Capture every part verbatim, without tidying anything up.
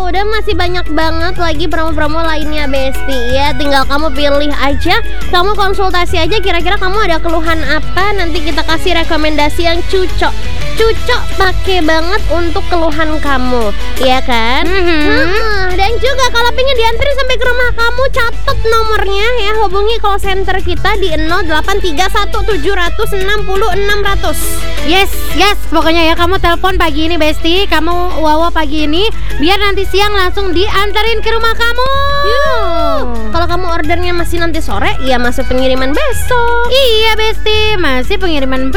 udah masih banyak banget lagi promo-promo lainnya Besti ya. Tinggal kamu pilih aja, kamu konsultasi aja kira-kira kamu ada keluhan apa, nanti kita kasih rekomendasi yang cocok. Cocok pakai banget untuk keluhan kamu, ya kan? Mm-hmm. Hmm, dan juga kalau pengen dianterin sampai ke rumah kamu, catat nomornya ya, hubungi call center kita di nol delapan tiga satu tujuh nol nol enam nol enam nol nol. Yes, yes, pokoknya ya kamu telepon pagi ini Besti, kamu Wawa pagi ini, biar nanti siang langsung dianterin ke rumah kamu. Kalau kamu ordernya masih nanti sore, ya masuk pengiriman besok. Iya Besti, masih pengiriman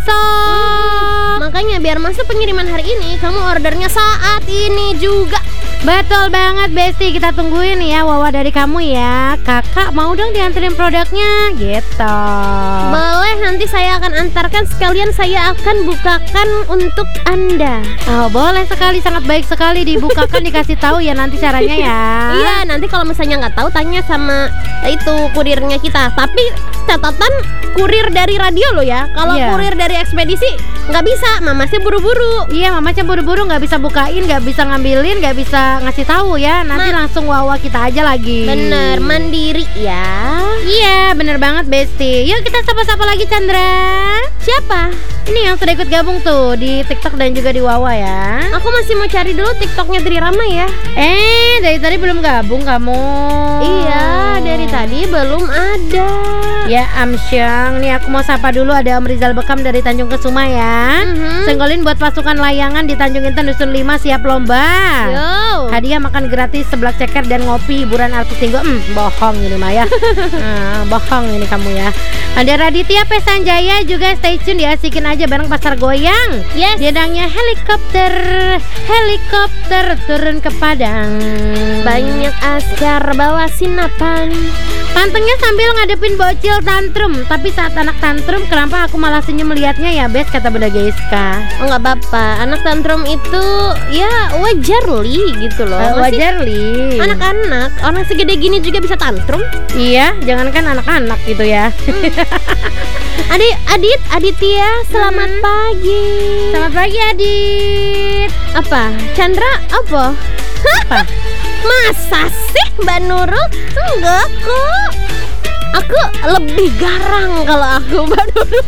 besok. Hmm, makanya biar masuk pengiriman hari ini, kamu ordernya saat ini juga. Betul banget Besti, kita tungguin ya Wawa dari kamu ya. Kakak mau dong dianterin produknya gitu. Boleh, nanti saya akan antarkan, sekalian saya akan bukakan untuk Anda. Oh boleh sekali, sangat baik sekali, dibukakan dikasih tahu ya nanti caranya ya. Iya, nanti kalau misalnya nggak tahu tanya sama itu kurirnya kita. Tapi catatan kurir dari radio loh ya. Kalau iya. kurir dari ekspedisi nggak bisa, mamasnya buru-buru. Iya, mamasnya buru-buru, nggak bisa bukain, nggak bisa ngambilin, nggak bisa ngasih tahu ya. Nanti Ma- langsung Wawa kita aja lagi. Bener, mandiri ya. Iya, bener banget Besti. Yuk kita sapa-sapa lagi Chandra. Siapa? Ini yang sudah ikut gabung tuh di TikTok dan juga di Wawa ya. Aku masih mau cari dulu TikToknya Tri Rama ya. Eh, dari tadi belum gabung kamu. Iya, dari tadi belum ada. Ya Amsyang, nih aku mau sapa dulu, ada Om Rizal Bekam dari Tanjung Kesuma ya. Mm-hmm. Senggolin buat pasukan layangan di Tanjung Intan Dusun lima siap lomba. Yo. Hadiah makan gratis, seblak ceker dan ngopi, hiburan artis tinggo. Hmm, bohong ini Maya. Nah, bohong ini kamu ya. Ada Raditya Pesanjaya juga, stay tune, diasikin aja bareng Pasar Goyang. Yes. Diandangnya helikopter, helikopter turun ke Padang. Banyak askar bawa sinapan. Pantengnya sambil ngadepin bocil tantrum. Tapi saat anak tantrum, kenapa aku malah senyum melihatnya ya Bes, kata Bunda Geiska. Oh nggak apa-apa, anak tantrum itu ya wajar li gitu loh. uh, Wajar li. Anak-anak, orang segede gini juga bisa tantrum. Iya, jangankan anak-anak gitu ya. hmm. Adik, Adit, Aditya, selamat hmm. pagi. Selamat pagi Adit. Apa? Chandra, apa? Apa? Masa sih Mbak Nurul? Enggak kok. Aku lebih garang kalau aku Mbak Nurul.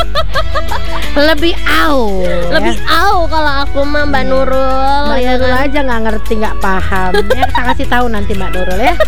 Lebih au. Lebih ya? Au kalau aku mah Mbak Nurul. Mbak ya Nurul kan? aja nggak ngerti, nggak paham. Ya kita kasih tahu nanti Mbak Nurul ya.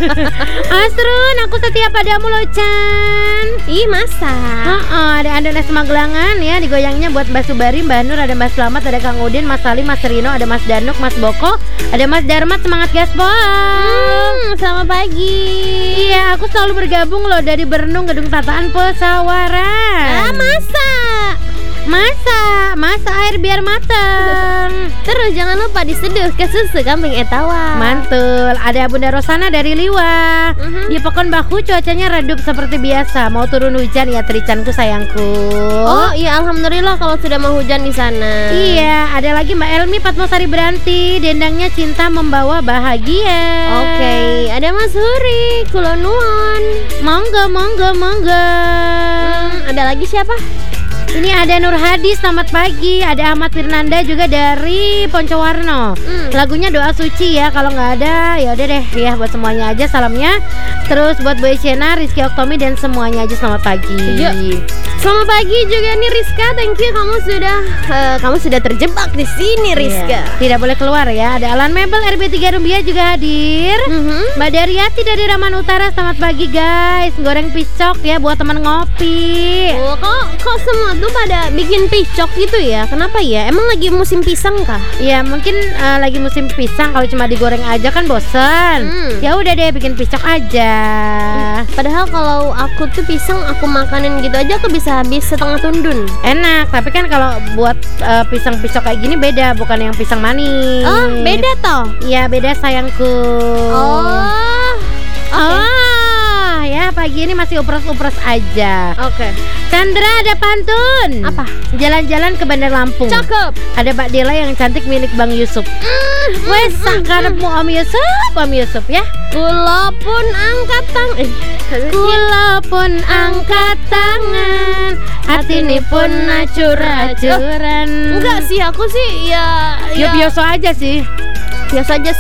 Asrun, aku setia padamu loh Chan. Ih masa? Oh, ada Anda Nes Magelangan ya, digoyangnya buat Mbak Subari, Mbak Nur, ada Mbak Slamet, ada Kang Udin, Mas Salim, Mas Rino, ada Mas Danuk, Mas Boko, ada Mas Darmat, semangat gaspol. Hmm, selamat pagi. Iya, aku selalu bergabung loh dari Bernung, Gedung Tataan Pesawaran. Ah, masa? Masa, masa air biar mateng. Terus jangan lupa diseduh ke susu kambing etawa. Mantul. Ada Bunda Rosana dari Liwa. uh-huh. Di Pekon Bahu cuacanya redup seperti biasa. Mau turun hujan ya Tricanku sayangku. Oh iya, alhamdulillah kalau sudah mau hujan di sana. Iya, ada lagi Mbak Elmi Patmosari Beranti, dendangnya cinta membawa bahagia. Oke, okay. Ada Mas Huri Kulonuan. Monggo, monggo, monggo. hmm, Ada lagi siapa? Ini ada Nur Hadi, selamat pagi. Ada Ahmad Firnanda juga dari Poncowarno. hmm. Lagunya Doa Suci ya. Kalau nggak ada ya udah deh ya, buat semuanya aja salamnya. Terus buat Boy Shena, Rizky Oktomi dan semuanya aja selamat pagi. Yuk. Selamat pagi juga nih Rizka, thank you, kamu sudah uh, kamu sudah terjebak di sini Rizka. Yeah. Tidak boleh keluar ya. Ada Alan Mebel R B tiga Rumbia juga hadir. mm-hmm. Mbak Daryati dari Raman Utara, selamat pagi guys. Goreng piscok ya buat teman ngopi. Oh, kok kok semua tuh pada bikin piscok gitu ya? Kenapa ya? Emang lagi musim pisang kah? Ya mungkin uh, lagi musim pisang. Kalau cuma digoreng aja kan bosen. hmm. Ya udah deh bikin piscok aja. hmm. Padahal kalau aku tuh pisang aku makanin gitu aja aku bisa habis setengah tundun. Enak, tapi kan kalau buat uh, pisang-pisang kayak gini beda, bukan yang pisang manis. Oh, beda toh? Iya, beda sayangku. Oh. Okay. Oh, ya pagi ini masih upres-upres aja. Oke. Okay. Chandra, ada pantun. Apa? Jalan-jalan ke Bandar Lampung. Cakep. Ada Mbak Dela yang cantik milik Bang Yusuf. Mm, Wes mm, karepmu mm. Om Yusuf, Om Yusuf ya. Kula pun angkat tangan. Eh, Kula pun angkat tangan. Hati ini pun acur-acuran. Enggak sih, aku sih ya, ya ya biasa aja sih. Biasa aja